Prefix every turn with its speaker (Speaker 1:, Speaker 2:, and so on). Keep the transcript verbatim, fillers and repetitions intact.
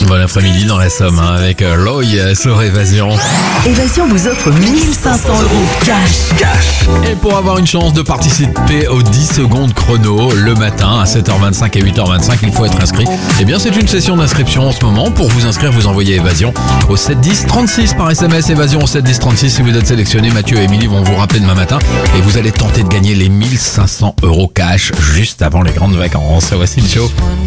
Speaker 1: Bon après-midi dans la Somme hein, avec euh, Loï sur Évasion.
Speaker 2: Évasion vous offre mille cinq cents euros cash.
Speaker 1: Cash. Et pour avoir une chance de participer aux dix secondes chrono le matin à sept heures vingt-cinq et huit heures vingt-cinq, il faut être inscrit. Eh bien c'est une session d'inscription en ce moment. Pour vous inscrire, vous envoyez Évasion au sept dix trente-six par S M S. Évasion au sept dix trente-six. Si vous êtes sélectionné, Mathieu et Émilie vont vous rappeler demain matin et vous allez tenter de gagner les mille cinq cents euros cash juste avant les grandes vacances. Voici le show.